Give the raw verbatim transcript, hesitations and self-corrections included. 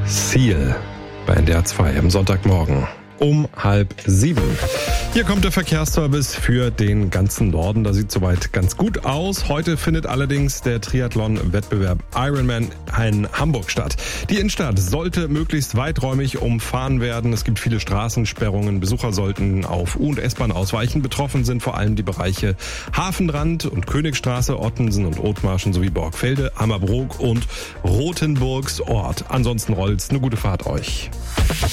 Seal bei N D R zwei am Sonntagmorgen um halb sieben. Hier kommt der Verkehrsservice für den ganzen Norden. Da sieht soweit ganz gut aus. Heute findet allerdings der Triathlon-Wettbewerb Ironman in Hamburg statt. Die Innenstadt sollte möglichst weiträumig umfahren werden. Es gibt viele Straßensperrungen. Besucher sollten auf U- und S-Bahn ausweichen. Betroffen sind vor allem die Bereiche Hafenrand und Königstraße, Ottensen und Othmarschen sowie Borgfelde, Ammerbrook und Rothenburgsort. Ansonsten rollt's. Eine gute Fahrt euch.